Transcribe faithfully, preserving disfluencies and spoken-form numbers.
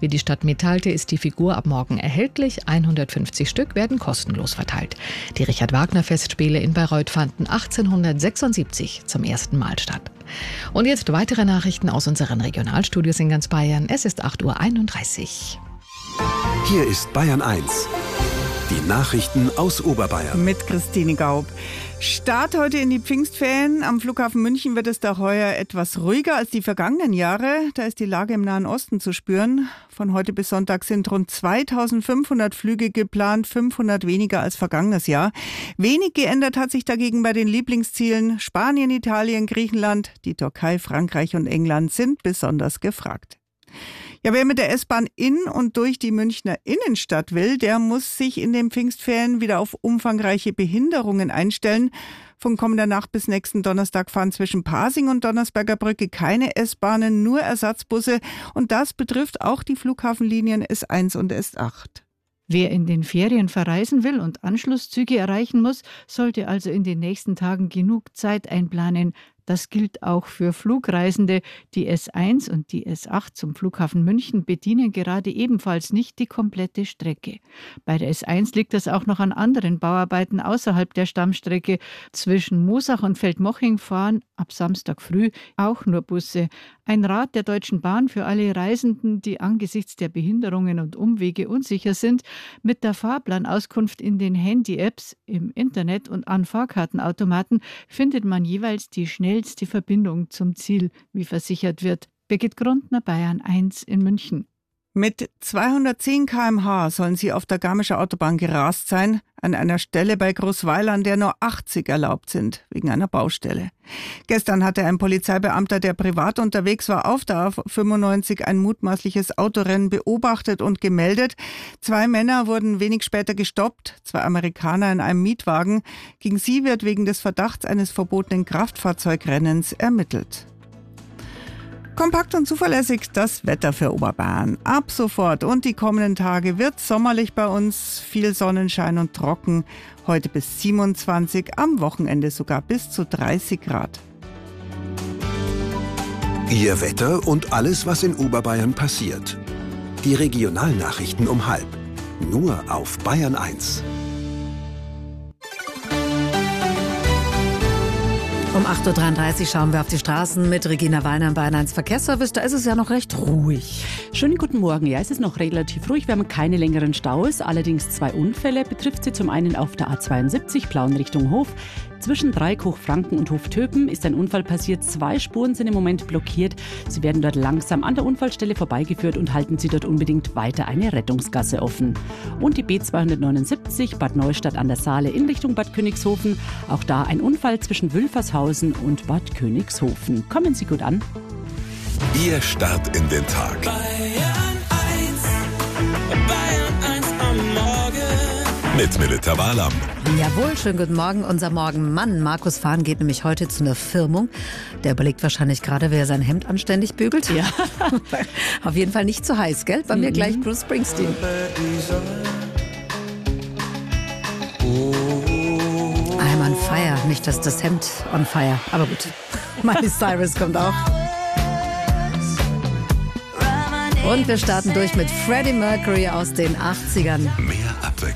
Wie die Stadt mitteilte, ist die Figur ab morgen erhältlich. hundertfünfzig Stück werden kostenlos verteilt. Die Richard-Wagner-Festspiele in Bayreuth fanden achtzehnhundertsechsundsiebzig zum ersten Mal statt. Und jetzt weitere Nachrichten aus unseren Regionalstudios in ganz Bayern. Es ist acht Uhr einunddreißig. Hier ist Bayern eins. Die Nachrichten aus Oberbayern. Mit Christine Gaub. Start heute in die Pfingstferien. Am Flughafen München wird es da heuer etwas ruhiger als die vergangenen Jahre. Da ist die Lage im Nahen Osten zu spüren. Von heute bis Sonntag sind rund zweitausendfünfhundert Flüge geplant, fünfhundert weniger als vergangenes Jahr. Wenig geändert hat sich dagegen bei den Lieblingszielen. Spanien, Italien, Griechenland, die Türkei, Frankreich und England sind besonders gefragt. Ja, wer mit der S-Bahn in und durch die Münchner Innenstadt will, der muss sich in den Pfingstferien wieder auf umfangreiche Behinderungen einstellen. Von kommender Nacht bis nächsten Donnerstag fahren zwischen Pasing und Donnersberger Brücke keine S-Bahnen, nur Ersatzbusse. Und das betrifft auch die Flughafenlinien S eins und S acht. Wer in den Ferien verreisen will und Anschlusszüge erreichen muss, sollte also in den nächsten Tagen genug Zeit einplanen. Das gilt auch für Flugreisende. Die S eins und die S acht zum Flughafen München bedienen gerade ebenfalls nicht die komplette Strecke. Bei der S eins liegt das auch noch an anderen Bauarbeiten außerhalb der Stammstrecke. Zwischen Moosach und Feldmoching fahren ab Samstag früh auch nur Busse. Ein Rat der Deutschen Bahn für alle Reisenden, die angesichts der Behinderungen und Umwege unsicher sind: Mit der Fahrplanauskunft in den Handy-Apps, im Internet und an Fahrkartenautomaten findet man jeweils die schnellste Verbindung zum Ziel, wie versichert wird. Birgit Grundner, Bayern eins in München. Mit zweihundertzehn Kilometer pro Stunde sollen sie auf der Garmischer Autobahn gerast sein, an einer Stelle bei Großweil, an der nur achtzig erlaubt sind, wegen einer Baustelle. Gestern hatte ein Polizeibeamter, der privat unterwegs war, auf der A fünfundneunzig ein mutmaßliches Autorennen beobachtet und gemeldet. Zwei Männer wurden wenig später gestoppt, zwei Amerikaner in einem Mietwagen. Gegen sie wird wegen des Verdachts eines verbotenen Kraftfahrzeugrennens ermittelt. Kompakt und zuverlässig das Wetter für Oberbayern. Ab sofort und die kommenden Tage wird sommerlich bei uns, viel Sonnenschein und trocken. Heute bis siebenundzwanzig, am Wochenende sogar bis zu dreißig Grad. Ihr Wetter und alles, was in Oberbayern passiert. Die Regionalnachrichten um halb. Nur auf Bayern eins. Um acht Uhr dreiunddreißig schauen wir auf die Straßen mit Regina Weiner im Bayern eins Verkehrsservice. Da ist es ja noch recht ruhig. Schönen guten Morgen. Ja, es ist noch relativ ruhig. Wir haben keine längeren Staus. Allerdings zwei Unfälle. Betrifft sie zum einen auf der A zweiundsiebzig, Plauen Richtung Hof. Zwischen Dreieck, Hochfranken und Hoftöpen ist ein Unfall passiert. Zwei Spuren sind im Moment blockiert. Sie werden dort langsam an der Unfallstelle vorbeigeführt und halten Sie dort unbedingt weiter eine Rettungsgasse offen. Und die B zweihundertneunundsiebzig, Bad Neustadt an der Saale in Richtung Bad Königshofen. Auch da ein Unfall zwischen Wülfershausen und Bad Königshofen. Kommen Sie gut an. Ihr Start in den Tag. Bayern eins, Bayern eins am Morgen. Mit Melita Walam. Jawohl, schönen guten Morgen. Unser Morgenmann Markus Fahn geht nämlich heute zu einer Firmung. Der überlegt wahrscheinlich gerade, wer sein Hemd anständig bügelt. Ja. Auf jeden Fall nicht zu heiß, gell? Bei mhm. mir gleich Bruce Springsteen. I'm on fire. Nicht, dass das Hemd on fire. Aber gut. Miley Cyrus kommt auch. Und wir starten durch mit Freddie Mercury aus den achtzigern.